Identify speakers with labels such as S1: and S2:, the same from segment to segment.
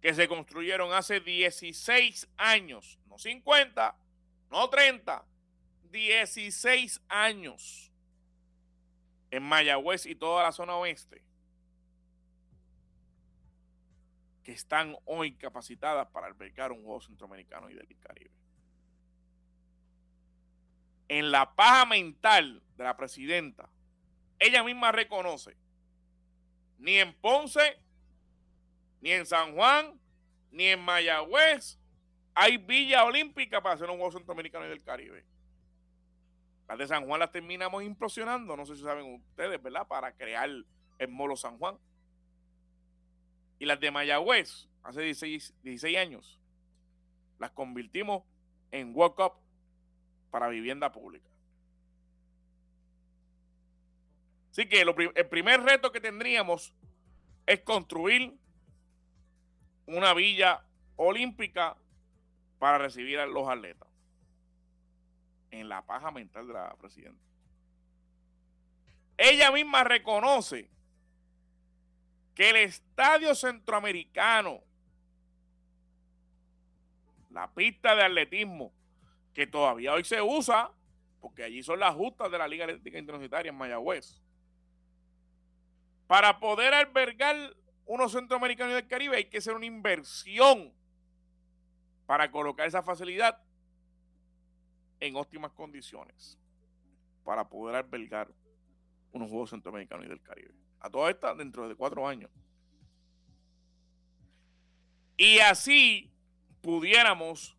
S1: que se construyeron hace 16 años, no 50, no 30, 16 años en Mayagüez y toda la zona oeste, que están hoy capacitadas para albergar un juego centroamericano y del Caribe. En la paja mental de la presidenta, ella misma reconoce, ni en Ponce, ni en San Juan, ni en Mayagüez hay Villa Olímpica para hacer un juego centroamericano y del Caribe. Las de San Juan las terminamos implosionando, no sé si saben ustedes, ¿verdad? Para crear el Molo San Juan. Y las de Mayagüez, hace 16 años, las convertimos en walk-up para vivienda pública. Así que el primer reto que tendríamos es construir una villa olímpica para recibir a los atletas. En la paja mental de la presidenta. Ella misma reconoce que el estadio centroamericano, la pista de atletismo, que todavía hoy se usa, porque allí son las justas de la Liga Atlética Interuniversitaria en Mayagüez, para poder albergar unos centroamericanos del Caribe hay que hacer una inversión para colocar esa facilidad en óptimas condiciones para poder albergar unos Juegos Centroamericanos y del Caribe. A todas estas dentro de 4 años. Y así pudiéramos,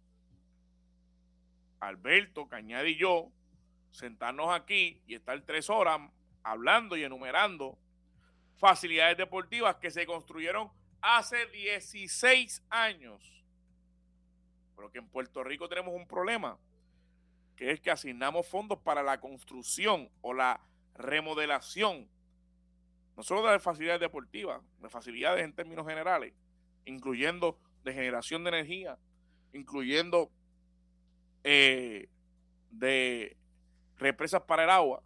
S1: Alberto, Cañada y yo, sentarnos aquí y estar 3 horas hablando y enumerando facilidades deportivas que se construyeron hace 16 años. Pero que en Puerto Rico tenemos un problema, que es que asignamos fondos para la construcción o la remodelación, no solo de las facilidades deportivas, de facilidades en términos generales, incluyendo de generación de energía, incluyendo de represas para el agua,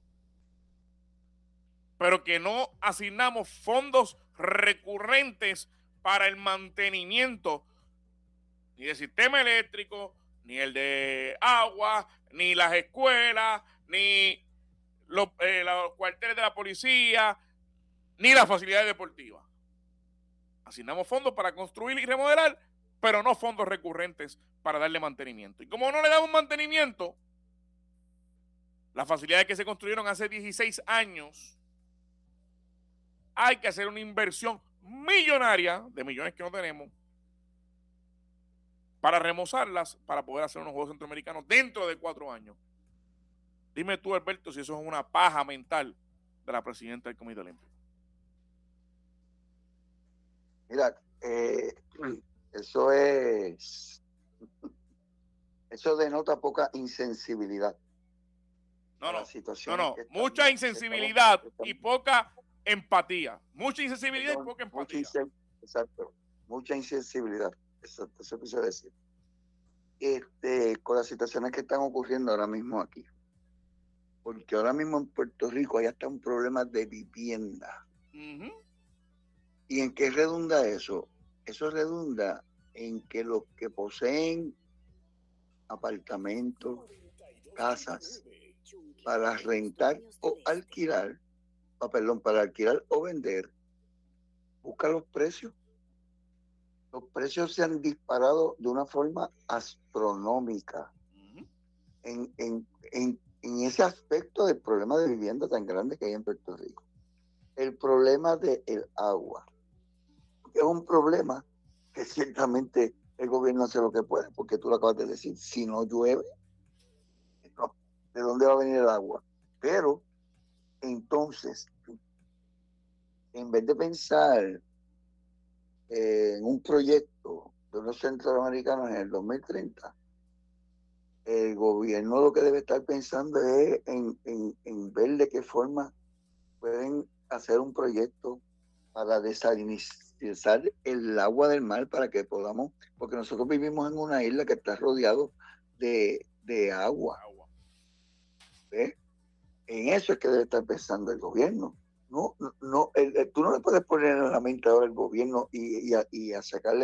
S1: pero que no asignamos fondos recurrentes para el mantenimiento ni del sistema eléctrico, ni el de agua, ni las escuelas, ni los cuarteles de la policía, ni las facilidades deportivas. Asignamos fondos para construir y remodelar, pero no fondos recurrentes para darle mantenimiento. Y como no le damos mantenimiento, las facilidades que se construyeron hace 16 años, hay que hacer una inversión millonaria, de millones que no tenemos, para remozarlas, para poder hacer unos Juegos Centroamericanos dentro de 4 años. Dime tú, Alberto, si eso es una paja mental de la presidenta del Comité Olímpico.
S2: Mira, eso denota poca insensibilidad.
S1: No, mucha insensibilidad y poca empatía. Mucha insensibilidad y poca empatía.
S2: Exacto, mucha insensibilidad. Exacto, eso quise decir. Con las situaciones que están ocurriendo ahora mismo aquí. Porque ahora mismo en Puerto Rico hay hasta un problema de vivienda. Uh-huh. ¿Y en qué redunda eso? Eso redunda en que los que poseen apartamentos, casas, para rentar o alquilar, para alquilar o vender, buscan los precios. Los precios se han disparado de una forma astronómica. Uh-huh. En ese aspecto del problema de vivienda tan grande que hay en Puerto Rico. El problema del agua. Es un problema que ciertamente el gobierno hace lo que puede, porque tú lo acabas de decir, si no llueve, no, ¿de dónde va a venir el agua? Pero, entonces, en vez de pensar en un proyecto de los centroamericanos en el 2030, el gobierno lo que debe estar pensando es en ver de qué forma pueden hacer un proyecto para desalinizar el agua del mar para que podamos, porque nosotros vivimos en una isla que está rodeado de agua. ¿Ves? En eso es que debe estar pensando el gobierno. Tú no le puedes poner en la mente ahora el gobierno y a sacarle